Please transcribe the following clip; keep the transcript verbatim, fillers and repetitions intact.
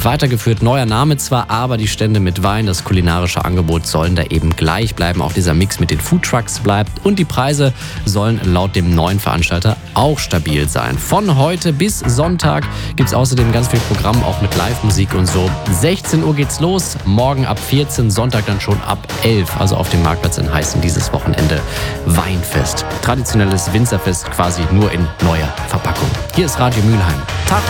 weitergeführt. Neuer Name zwar, aber die Stände mit Wein, das kulinarische Angebot sollen da eben gleich bleiben. Auch dieser Mix mit den Foodtrucks bleibt und die Preise sollen laut dem neuen Veranstalter auch stabil sein. Von heute bis Sonntag gibt es außerdem ganz viel Programm, auch mit Live-Musik und so. sechzehn Uhr geht's los, morgen ab vierzehn, Sonntag dann schon ab elf. Also auf dem Marktplatz in Heißen dieses Wochenende Weinfest. Traditionelles Winzerfest quasi nur in neuer Verpackung. Hier ist Radio Mülheim. Tag